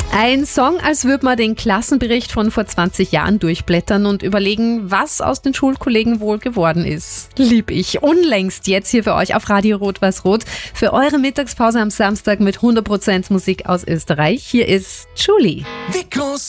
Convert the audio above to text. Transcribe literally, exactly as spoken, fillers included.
Ein Song, als würde man den Klassenbericht von vor zwanzig Jahren durchblättern und überlegen, was aus den Schulkollegen wohl geworden ist. Lieb ich. Unlängst jetzt hier für euch auf Radio Rot-Weiß Rot für eure Mittagspause am Samstag mit hundert Prozent Musik aus Österreich. Hier ist Julie. Wie groß